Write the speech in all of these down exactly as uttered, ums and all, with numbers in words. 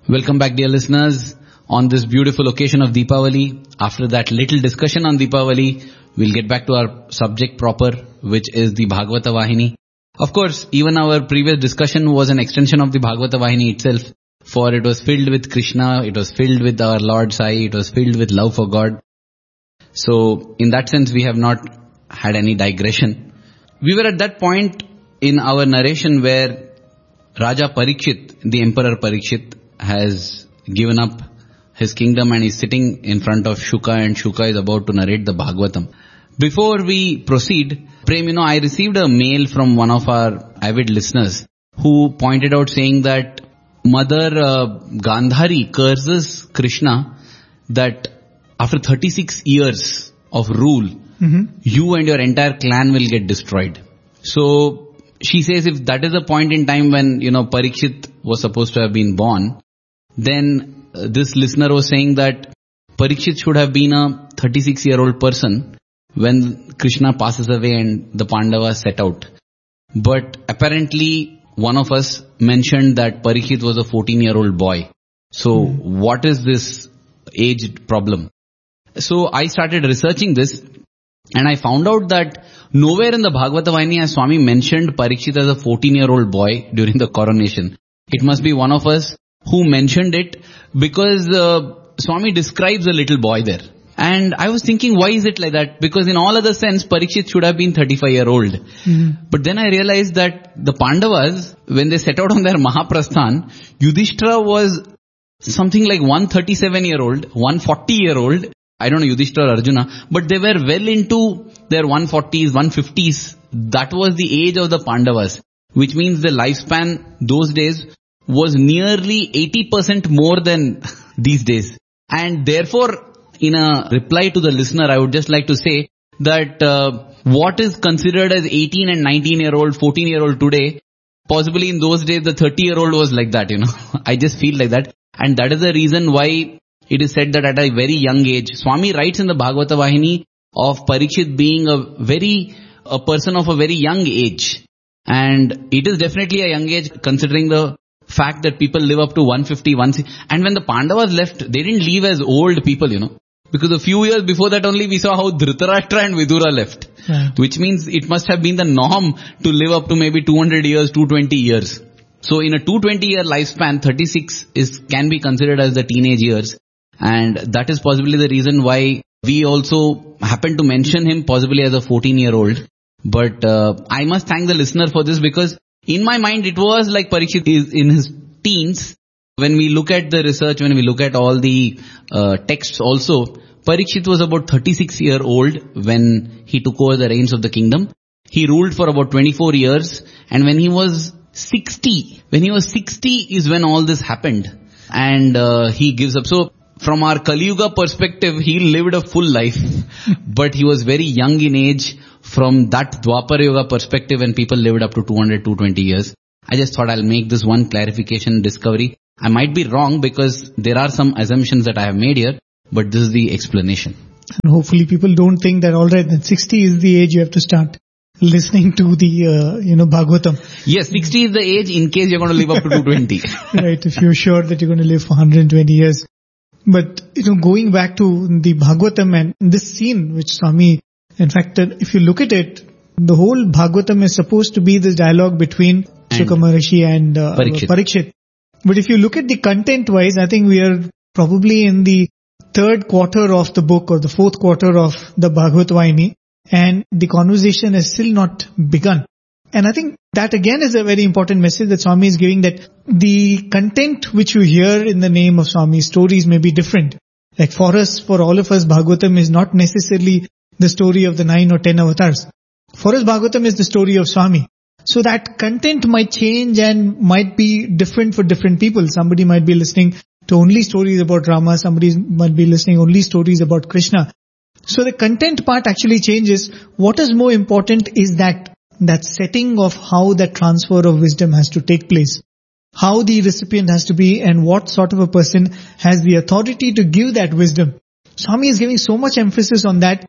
Welcome back, dear listeners, on this beautiful occasion of Deepavali. After that little discussion on Deepavali, we'll get back to our subject proper, which is the Bhagavata Vahini. Of course, even our previous discussion was an extension of the Bhagavata Vahini itself, for it was filled with Krishna, it was filled with our Lord Sai, it was filled with love for God. So, in that sense, we have not had any digression. We were at that point in our narration where Raja Parikshit, the Emperor Parikshit, has given up his kingdom and is sitting in front of Shuka, and Shuka is about to narrate the Bhagavatam. Before we proceed, Prem, you know, I received a mail from one of our avid listeners who pointed out saying that Mother uh, Gandhari curses Krishna that after thirty-six years of rule, mm-hmm. you and your entire clan will get destroyed. So she says if that is a point in time when, you know, Parikshit was supposed to have been born, then uh, this listener was saying that Parikshit should have been a thirty-six year old person when Krishna passes away and the Pandavas set out. But apparently one of us mentioned that Parikshit was a fourteen year old boy. So mm. what is this age problem? So I started researching this and I found out that nowhere in the Bhagavata Vahini has Swami mentioned Parikshit as a fourteen year old boy during the coronation. It must be one of us who mentioned it, because uh, Swami describes a little boy there. And I was thinking, why is it like that? Because in all other sense, Parikshit should have been thirty-five year old. Mm-hmm. But then I realized that the Pandavas, when they set out on their Mahaprasthan, Yudhishthira was something like one thirty-seven year old, one forty year old. I don't know Yudhishthira or Arjuna, but they were well into their one forties, one fifties. That was the age of the Pandavas, which means the lifespan those days was nearly eighty percent more than these days. And therefore, in a reply to the listener, I would just like to say that uh, what is considered as eighteen and nineteen year old, fourteen year old today, possibly in those days the thirty year old was like that, you know. I just feel like that. And that is the reason why it is said that at a very young age, Swami writes in the Bhagavata Vahini of Parikshit being a very, a person of a very young age. And it is definitely a young age considering the fact that people live up to one fifty, one sixty. And when the Pandavas left, they didn't leave as old people, you know. Because a few years before that only we saw how Dhritarashtra and Vidura left. Right. Which means it must have been the norm to live up to maybe two hundred years, two hundred twenty years. So in a two hundred twenty year lifespan, thirty-six is can be considered as the teenage years. And that is possibly the reason why we also happen to mention him possibly as a fourteen year old. But uh, I must thank the listener for this, because in my mind it was like Parikshit is in his teens. When we look at the research, when we look at all the uh, texts also, Parikshit was about thirty-six year old when he took over the reins of the kingdom. He ruled for about twenty-four years, and when he was sixty, when he was sixty is when all this happened, and uh, he gives up. So from our Kali Yuga perspective, he lived a full life, but he was very young in age. From that Dwapar Yuga perspective, when people lived up to two hundred, two hundred twenty years, I just thought I'll make this one clarification discovery. I might be wrong because there are some assumptions that I have made here, but this is the explanation. And hopefully people don't think that alright, then sixty is the age you have to start listening to the, uh, you know, Bhagavatam. Yes, sixty is the age in case you're going to live up to two hundred twenty. Right, if you're sure that you're going to live for one hundred twenty years. But, you know, going back to the Bhagavatam and this scene which Swami, in fact, if you look at it, the whole Bhagavatam is supposed to be this dialogue between Shuka Maharishi and uh, Parikshit. Parikshit. But if you look at the content-wise, I think we are probably in the third quarter of the book or the fourth quarter of the Bhagavata Vahini, and the conversation has still not begun. And I think that again is a very important message that Swami is giving, that the content which you hear in the name of Swami, stories may be different. Like for us, for all of us, Bhagavatam is not necessarily the story of the nine or ten avatars. For us, Bhagavatam is the story of Swami. So that content might change and might be different for different people. Somebody might be listening to only stories about Rama, somebody might be listening only stories about Krishna. So the content part actually changes. What is more important is that that setting of how that transfer of wisdom has to take place, how the recipient has to be, and what sort of a person has the authority to give that wisdom. Swami is giving so much emphasis on that,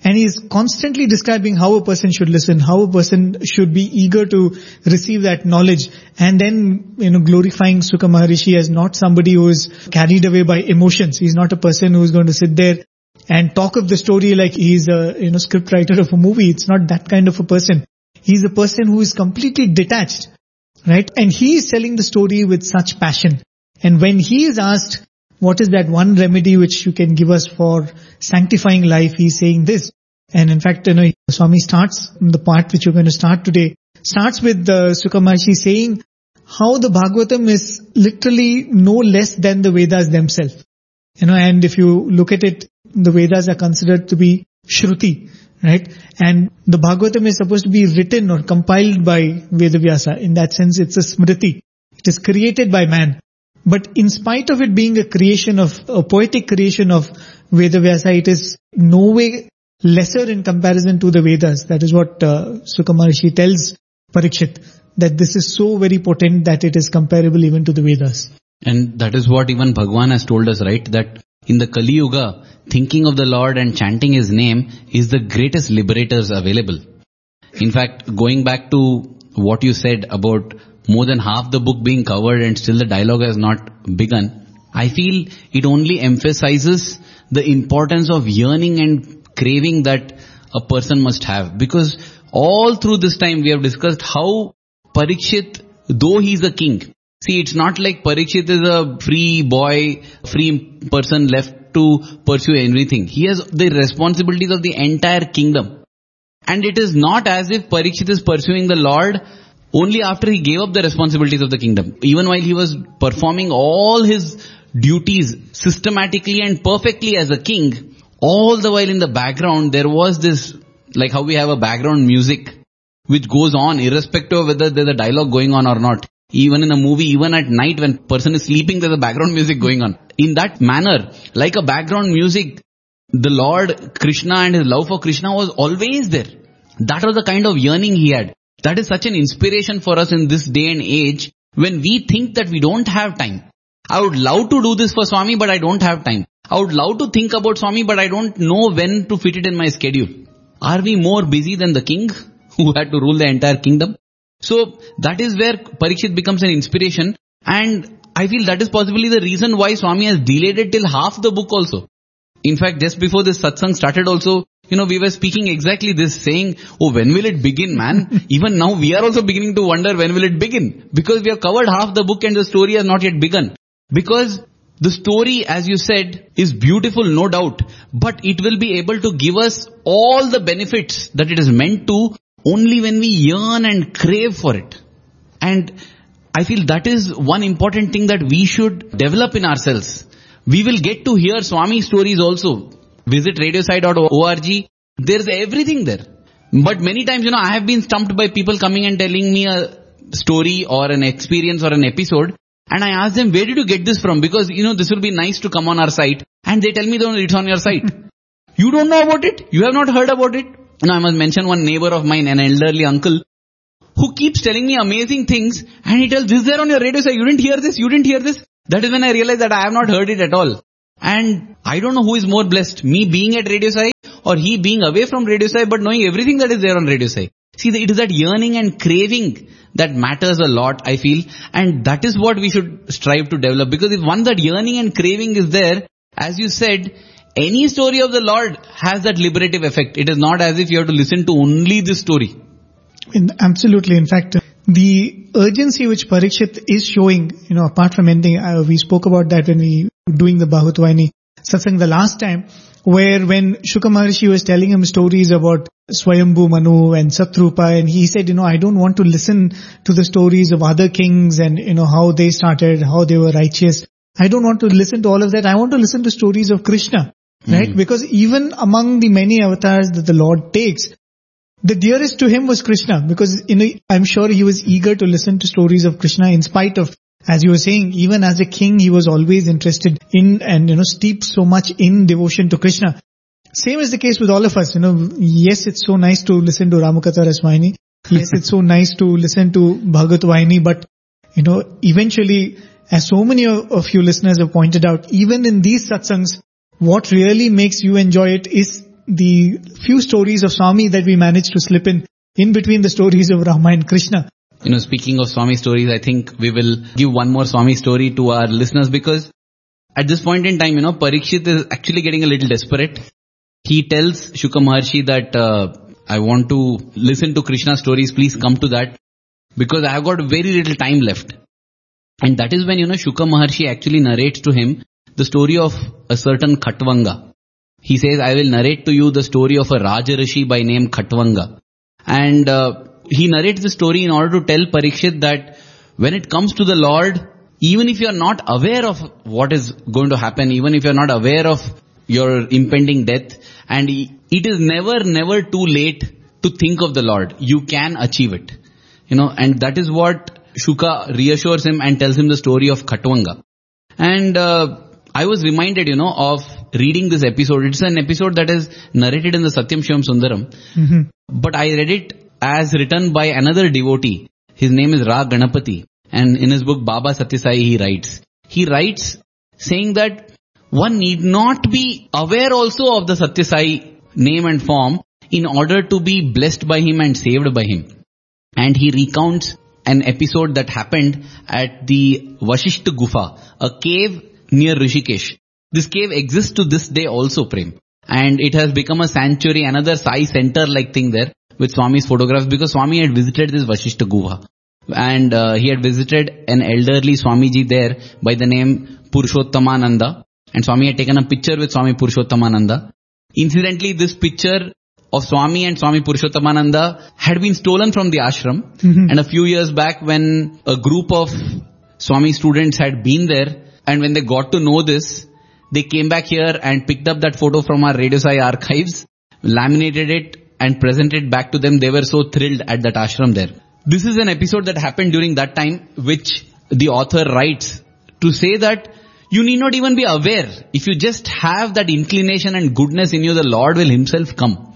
And he's constantly describing how a person should listen, how a person should be eager to receive that knowledge. And then, you know, glorifying Sukha Maharishi as not somebody who is carried away by emotions. He's not a person who is going to sit there and talk of the story like he's a, you know, script writer of a movie. It's not that kind of a person. He's a person who is completely detached, right? And he is telling the story with such passion. And when he is asked, what is that one remedy which you can give us for sanctifying life? He's saying this. And in fact, you know, Swami starts the part which you're going to start today, starts with uh, Sukha Maharishi saying how the Bhagavatam is literally no less than the Vedas themselves. You know, and if you look at it, the Vedas are considered to be Shruti, right? And the Bhagavatam is supposed to be written or compiled by Vedavyasa. In that sense, it's a Smriti. It is created by man. But in spite of it being a creation of, a poetic creation of Vedavyasa, it is no way lesser in comparison to the Vedas. That is what uh, Sukha Maharishi tells Parikshit, that this is so very potent that it is comparable even to the Vedas. And that is what even Bhagwan has told us, right? That in the Kali Yuga, thinking of the Lord and chanting His name is the greatest liberators available. In fact, going back to what you said about more than half the book being covered and still the dialogue has not begun, I feel it only emphasizes the importance of yearning and craving that a person must have. Because all through this time we have discussed how Parikshit, though he is a king, see, it's not like Parikshit is a free boy, free person left to pursue everything. He has the responsibilities of the entire kingdom. And it is not as if Parikshit is pursuing the Lord only after he gave up the responsibilities of the kingdom. Even while he was performing all his duties systematically and perfectly as a king, all the while in the background there was this, like how we have a background music which goes on irrespective of whether there's a dialogue going on or not. Even in a movie, even at night when person is sleeping, there's a background music going on. In that manner, like a background music, the Lord Krishna and his love for Krishna was always there. That was the kind of yearning he had. That is such an inspiration for us in this day and age when we think that we don't have time. I would love to do this for Swami, but I don't have time. I would love to think about Swami, but I don't know when to fit it in my schedule. Are we more busy than the king who had to rule the entire kingdom? So that is where Parikshit becomes an inspiration, and I feel that is possibly the reason why Swami has delayed it till half the book also. In fact, just before this satsang started also, you know, we were speaking exactly this, saying, oh, when will it begin, man? Even now we are also beginning to wonder when will it begin? Because we have covered half the book and the story has not yet begun. Because the story, as you said, is beautiful, no doubt, but it will be able to give us all the benefits that it is meant to only when we yearn and crave for it. And I feel that is one important thing that we should develop in ourselves. We will get to hear Swami stories also. Visit radiosai dot org. There's everything there. But many times, you know, I have been stumped by people coming and telling me a story or an experience or an episode. And I ask them, where did you get this from? Because, you know, this will be nice to come on our site. And they tell me, no, it's on your site. You don't know about it? You have not heard about it? You know, I must mention one neighbor of mine, an elderly uncle, who keeps telling me amazing things. And he tells, this is there on your radio site. You didn't hear this? You didn't hear this? That is when I realized that I have not heard it at all. And I don't know who is more blessed, me being at Radio Sai or he being away from Radio Sai but knowing everything that is there on Radio Sai. See, it is that yearning and craving that matters a lot, I feel. And that is what we should strive to develop. Because if one that yearning and craving is there, as you said, any story of the Lord has that liberative effect. It is not as if you have to listen to only this story. In, absolutely. In fact, the urgency which Parikshit is showing, you know, apart from anything, uh, we spoke about that when we were doing the Bhagavatvahini satsang the last time, where when Shuka Maharishi was telling him stories about Swayambhu Manu and Satrupa, and he said, you know, I don't want to listen to the stories of other kings and, you know, how they started, how they were righteous. I don't want to listen to all of that. I want to listen to stories of Krishna, right? Mm-hmm. Because even among the many avatars that the Lord takes, the dearest to him was Krishna, because, you know, I'm sure he was eager to listen to stories of Krishna in spite of, as you were saying, even as a king, he was always interested in and, you know, steeped so much in devotion to Krishna. Same is the case with all of us, you know. Yes, it's so nice to listen to Ramakatha Raswahini. Yes, it's so nice to listen to Bhagavatvahini, but, you know, eventually, as so many of you listeners have pointed out, even in these satsangs, what really makes you enjoy it is the few stories of Swami that we managed to slip in, in between the stories of Rama and Krishna. You know, speaking of Swami stories, I think we will give one more Swami story to our listeners, because at this point in time, you know, Parikshit is actually getting a little desperate. He tells Shuka Maharshi that, uh, I want to listen to Krishna stories, please come to that, because I have got very little time left. And that is when, you know, Shuka Maharshi actually narrates to him the story of a certain Khatvanga. He says, I will narrate to you the story of a Rajarishi by name Khatvanga. And uh, he narrates the story in order to tell Parikshit that when it comes to the Lord, even if you are not aware of what is going to happen, even if you are not aware of your impending death, and it is never, never too late to think of the Lord, you can achieve it. You know, and that is what Shuka reassures him and tells him the story of Khatvanga. And uh, I was reminded, you know, of reading this episode. It's an episode that is narrated in the Satyam Shivam Sundaram. Mm-hmm. But I read it as written by another devotee. His name is Ra Ganapati. And in his book Baba Satyasai, he writes. He writes saying that one need not be aware also of the Satyasai name and form in order to be blessed by him and saved by him. And he recounts an episode that happened at the Vashishta Gufa, a cave near Rishikesh. This cave exists to this day also, Prem. And it has become a sanctuary, another Sai center-like thing there with Swami's photographs, because Swami had visited this Vashishta Guha. And uh, he had visited an elderly Swamiji there by the name Purushottamananda. And Swami had taken a picture with Swami Purushottamananda. Incidentally, this picture of Swami and Swami Purushottamananda had been stolen from the ashram. Mm-hmm. And a few years back, when a group of Swami students had been there, and when they got to know this, they came back here and picked up that photo from our Radio Sai archives, laminated it and presented it back to them. They were so thrilled at that ashram there. This is an episode that happened during that time, which the author writes to say that you need not even be aware. If you just have that inclination and goodness in you, the Lord will himself come.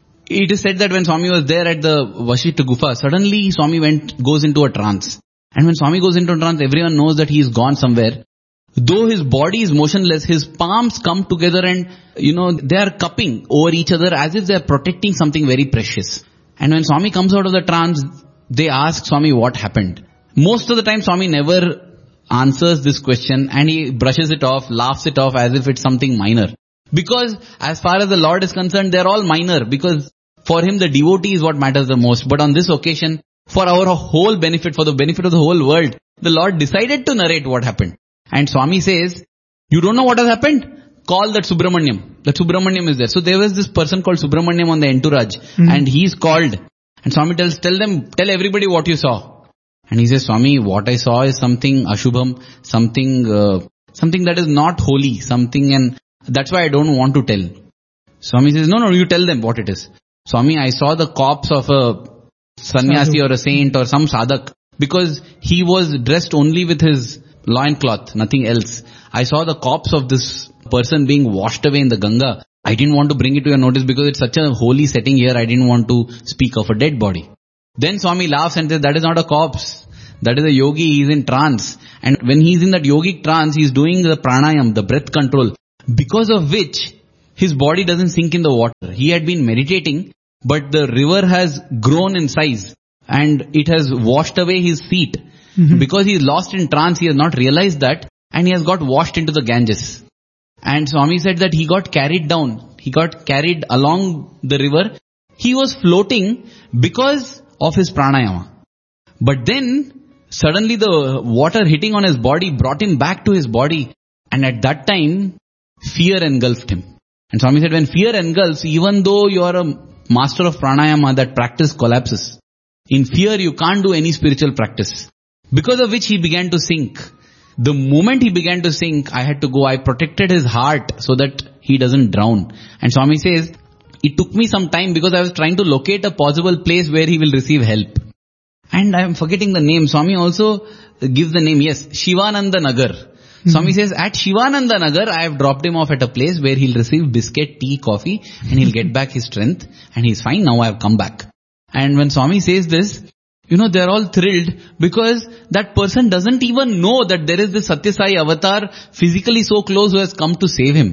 It is said that when Swami was there at the Vashishta Gufa, suddenly Swami went, goes into a trance. And when Swami goes into a trance, everyone knows that he is gone somewhere. Though his body is motionless, his palms come together and, you know, they are cupping over each other as if they are protecting something very precious. And when Swami comes out of the trance, they ask Swami what happened. Most of the time Swami never answers this question and he brushes it off, laughs it off as if it's something minor. Because as far as the Lord is concerned, they're all minor, because for him the devotee is what matters the most. But on this occasion, for our whole benefit, for the benefit of the whole world, the Lord decided to narrate what happened. And Swami says, you don't know what has happened? Call that Subramanyam. That Subramanyam is there. So there was this person called Subramanyam on the entourage, mm-hmm. and he's called. And Swami tells, tell them, tell everybody what you saw. And he says, Swami, what I saw is something Ashubham, something, uh, something that is not holy, something, and that's why I don't want to tell. Swami says, no, no, you tell them what it is. Swami, I saw the corpse of a sannyasi or a saint or some sadhak, because he was dressed only with his loincloth, nothing else. I saw the corpse of this person being washed away in the Ganga. I didn't want to bring it to your notice because it's such a holy setting here. I didn't want to speak of a dead body. Then Swami laughs and says, that is not a corpse. That is a yogi. He is in trance. And when he is in that yogic trance, he is doing the pranayam, the breath control, because of which his body doesn't sink in the water. He had been meditating, but the river has grown in size and it has washed away his feet. Mm-hmm. Because he is lost in trance, he has not realized that, and he has got washed into the Ganges. And Swami said that he got carried down. He got carried along the river. He was floating because of his pranayama. But then, suddenly the water hitting on his body brought him back to his body. And at that time, fear engulfed him. And Swami said, when fear engulfs, even though you are a master of pranayama, that practice collapses. In fear, you can't do any spiritual practice. Because of which he began to sink. The moment he began to sink, I had to go. I protected his heart so that he doesn't drown. And Swami says, it took me some time because I was trying to locate a possible place where he will receive help. And I am forgetting the name. Swami also gives the name, yes, Shivananda Nagar. Mm-hmm. Swami says, at Shivananda Nagar, I have dropped him off at a place where he'll receive biscuit, tea, coffee, and he'll get back his strength. And he's fine. Now I have come back. And when Swami says this, you know, they're all thrilled because that person doesn't even know that there is this Satyasai avatar physically so close who has come to save him.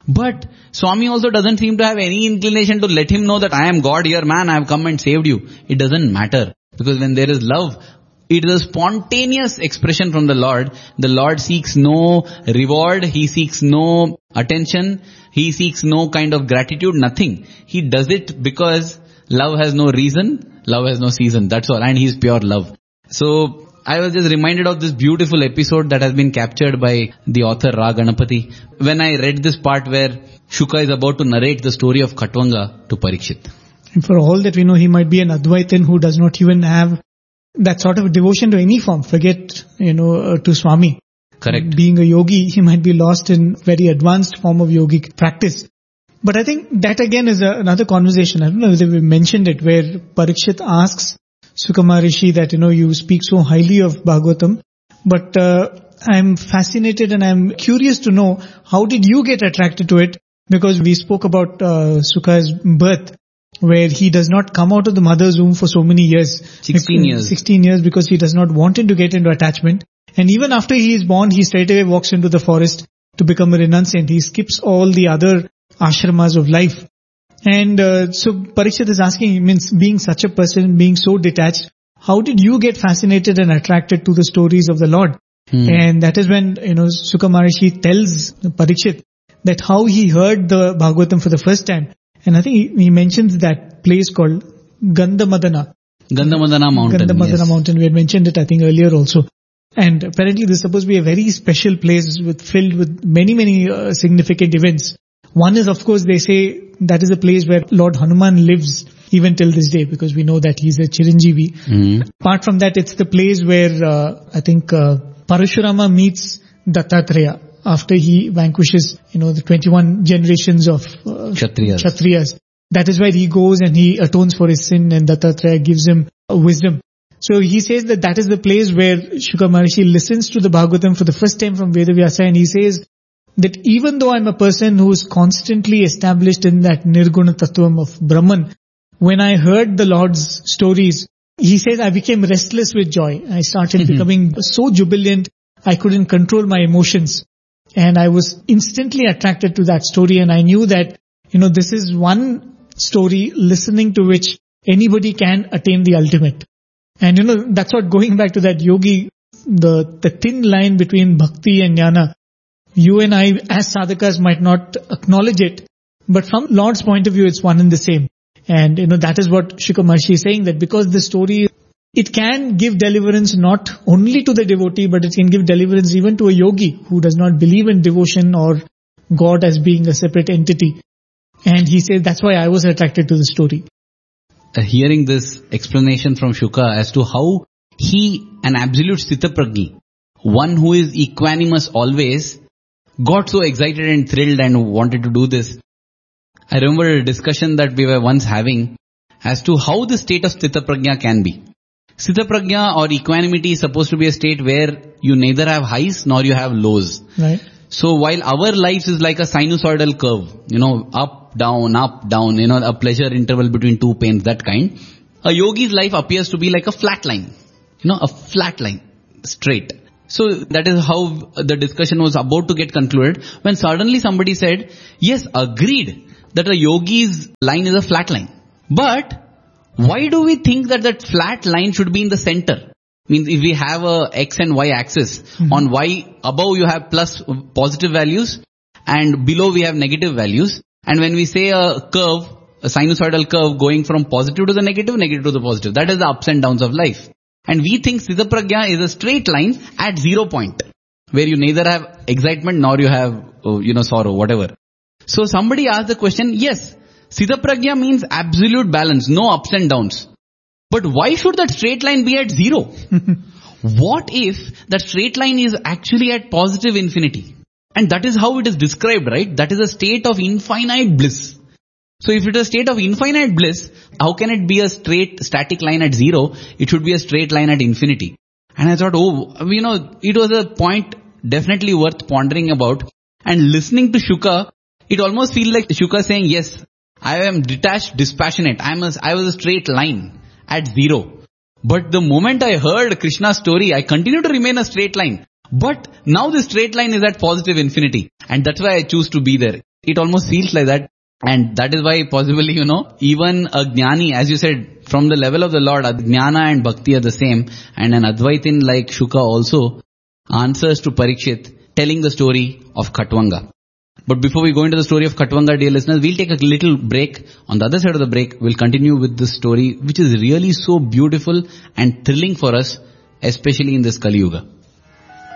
But Swami also doesn't seem to have any inclination to let him know that I am God here, man, I have come and saved you. It doesn't matter. Because when there is love, it is a spontaneous expression from the Lord. The Lord seeks no reward. He seeks no attention. He seeks no kind of gratitude, nothing. He does it because love has no reason. Love has no season. That's all. And He is pure love. So I was just reminded of this beautiful episode that has been captured by the author Ra Ganapati. When I read this part where Shuka is about to narrate the story of Khatvanga to Parikshit. And for all that we know, he might be an Advaitin who does not even have that sort of devotion to any form. Forget, you know, uh, to Swami. Correct. Being a yogi, he might be lost in very advanced form of yogic practice. But I think that again is a, another conversation. I don't know whether we mentioned it, where Parikshit asks Shuka Maharishi that, you know, you speak so highly of Bhagavatam, but uh, I'm fascinated and I'm curious to know, how did you get attracted to it? Because we spoke about uh, Shuka's birth, where he does not come out of the mother's womb for so many years. sixteen years. sixteen years, because he does not want him to get into attachment. And even after he is born, he straight away walks into the forest to become a renunciant. He skips all the other ashramas of life. And uh, so Parikshit is asking, means being such a person, being so detached, how did you get fascinated and attracted to the stories of the Lord? Hmm. And that is when, you know, Shuka Maharishi tells Parikshit that how he heard the Bhagavatam for the first time. And I think he, he mentions that place called Gandhamadana. Gandhamadana mountain. Gandhamadana yes. mountain. We had mentioned it, I think, earlier also. And apparently this is supposed to be a very special place with filled with many, many uh, significant events. One is, of course, they say that is a place where Lord Hanuman lives even till this day, because we know that he's a Chiranjeevi. Mm-hmm. Apart from that, it's the place where uh, I think uh, Parashurama meets Dattatreya after he vanquishes, you know, the twenty-one generations of uh, Kshatriyas. Kshatriyas. That is where he goes and he atones for his sin, and Dattatreya gives him uh, wisdom. So he says that that is the place where Shuka Maharishi listens to the Bhagavatam for the first time from Vedavyasa, and he says that even though I'm a person who is constantly established in that Nirguna Tattvam of Brahman, when I heard the Lord's stories, he says I became restless with joy. I started mm-hmm. becoming so jubilant, I couldn't control my emotions. And I was instantly attracted to that story, and I knew that, you know, this is one story listening to which anybody can attain the ultimate. And you know, that's what, going back to that yogi, the, the thin line between bhakti and jnana, you and I as sadhakas might not acknowledge it, but from Lord's point of view, it's one and the same. And you know, that is what Shuka Maharishi is saying, that because the story, it can give deliverance not only to the devotee, but it can give deliverance even to a yogi who does not believe in devotion or God as being a separate entity. And he says, that's why I was attracted to the story. Uh, hearing this explanation from Shuka as to how he, an absolute Sthitaprajni, one who is equanimous always, got so excited and thrilled and wanted to do this. I remember a discussion that we were once having as to how the state of Sthitaprajna can be. Sthitaprajna or equanimity is supposed to be a state where you neither have highs nor you have lows. Right. So while our lives is like a sinusoidal curve, you know, up, down, up, down, you know, a pleasure interval between two pains, that kind, a yogi's life appears to be like a flat line, you know, a flat line, straight. So that is how the discussion was about to get concluded, when suddenly somebody said, yes, agreed that a yogi's line is a flat line. But why do we think that that flat line should be in the center? Means if we have a x and y axis, mm-hmm. on y above you have plus positive values and below we have negative values. And when we say a curve, a sinusoidal curve going from positive to the negative, negative to the positive, that is the ups and downs of life. And we think Sthitaprajna is a straight line at zero point, where you neither have excitement nor you have, uh, you know, sorrow, whatever. So somebody asked the question, yes, Sthitaprajna means absolute balance, no ups and downs. But why should that straight line be at zero? What if that straight line is actually at positive infinity? And that is how it is described, right? That is a state of infinite bliss. So if it is a state of infinite bliss, how can it be a straight static line at zero? It should be a straight line at infinity. And I thought, oh, you know, it was a point definitely worth pondering about. And listening to Shuka, it almost feels like Shuka saying, yes, I am detached, dispassionate. I am a, I was a straight line at zero. But the moment I heard Krishna's story, I continue to remain a straight line. But now the straight line is at positive infinity. And that's why I choose to be there. It almost feels like that. And that is why possibly, you know, even a Jnani, as you said, from the level of the Lord, Jnana and Bhakti are the same. And an Advaitin like Shuka also answers to Parikshit, telling the story of Khatvanga. But before we go into the story of Khatvanga, dear listeners, we'll take a little break. On the other side of the break, we'll continue with this story, which is really so beautiful and thrilling for us, especially in this Kali Yuga.